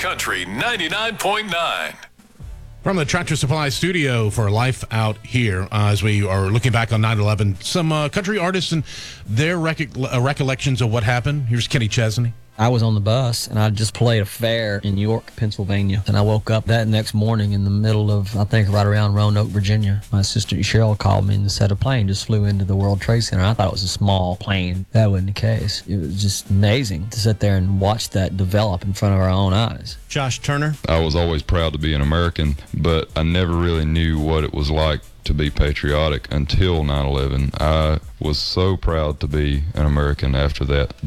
Country 99.9. From the Tractor Supply studio for Life Out Here, as we are looking back on 9/11, some country artists and their recollections of what happened. Here's Kenny Chesney. I was on the bus, and I just played a fair in York, Pennsylvania. And I woke up that next morning in the middle of, I think, right around Roanoke, Virginia. My sister Cheryl called me and said a plane just flew into the World Trade Center. I thought it was a small plane. That wasn't the case. It was just amazing to sit there and watch that develop in front of our own eyes. Josh Turner. I was always proud to be an American, but I never really knew what it was like to be patriotic until 9/11. I was so proud to be an American after that.